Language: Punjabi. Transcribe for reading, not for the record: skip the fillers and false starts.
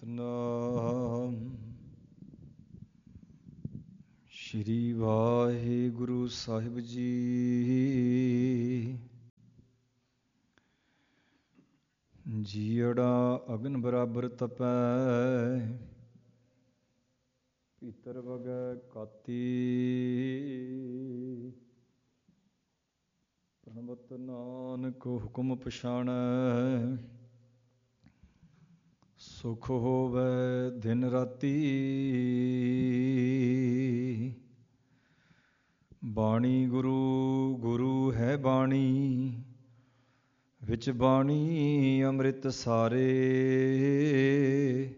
ਸਤਿਨਾਮ ਸ਼੍ਰੀ ਵਾਹਿਗੁਰੂ ਸਾਹਿਬ ਜੀ। ਜੀਅੜਾ ਅਗਨ ਬਰਾਬਰ ਤਪੈ, ਭੀਤਰ ਵਗੈ ਕਾਤੀ। ਪ੍ਰਣਵਤ ਨਾਨਕ ਹੁਕਮ ਪਛਾਣੈ, ਸੁਖ ਹੋਵੈ ਦਿਨ ਰਾਤੀ। ਬਾਣੀ ਗੁਰੂ ਗੁਰੂ ਹੈ ਬਾਣੀ, ਵਿੱਚ ਬਾਣੀ ਅੰਮ੍ਰਿਤ ਸਾਰੇ।